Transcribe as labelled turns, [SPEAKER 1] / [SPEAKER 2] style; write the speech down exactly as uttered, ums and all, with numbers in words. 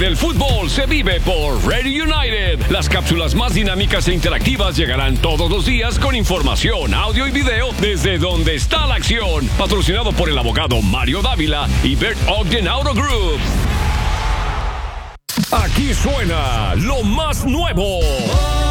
[SPEAKER 1] del fútbol se vive por Radio United. Las cápsulas más dinámicas e interactivas llegarán todos los días con información, audio y video desde donde está la acción. Patrocinado por el abogado Mario Dávila y Bert Ogden Auto Group. Aquí suena lo más nuevo